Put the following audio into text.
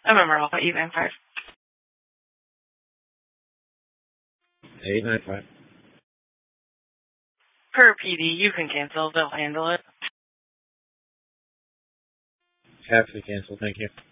November Alpha 895. 895. Per PD, you can cancel. They'll handle it. Happy to cancel. Thank you.